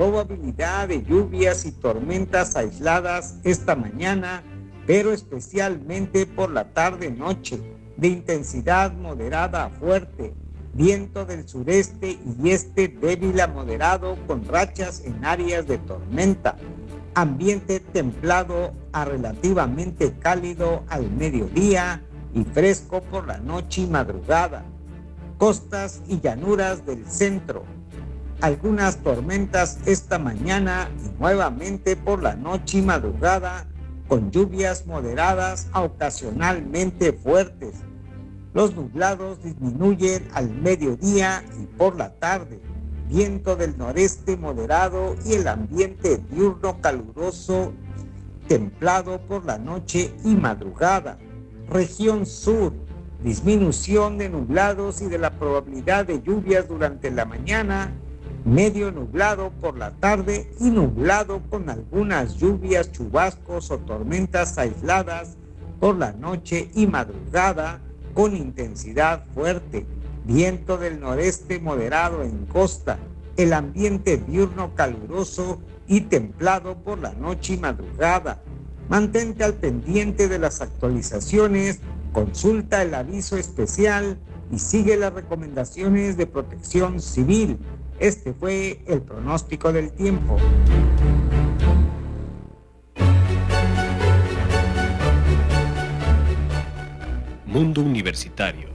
probabilidad de lluvias y tormentas aisladas esta mañana, pero especialmente por la tarde-noche, de intensidad moderada a fuerte, viento del sureste y este débil a moderado con rachas en áreas de tormenta, ambiente templado a relativamente cálido al mediodía y fresco por la noche y madrugada. Costas y llanuras del centro. Algunas tormentas esta mañana y nuevamente por la noche y madrugada, con lluvias moderadas a ocasionalmente fuertes. Los nublados disminuyen al mediodía y por la tarde. Viento del noreste moderado y el ambiente diurno caluroso, templado por la noche y madrugada. Región sur, disminución de nublados y de la probabilidad de lluvias durante la mañana, medio nublado por la tarde y nublado con algunas lluvias, chubascos o tormentas aisladas por la noche y madrugada con intensidad fuerte. Viento del noreste moderado en costa, el ambiente diurno caluroso y templado por la noche y madrugada. Mantente al pendiente de las actualizaciones, consulta el aviso especial y sigue las recomendaciones de protección civil. Este fue el pronóstico del tiempo. Mundo Universitario.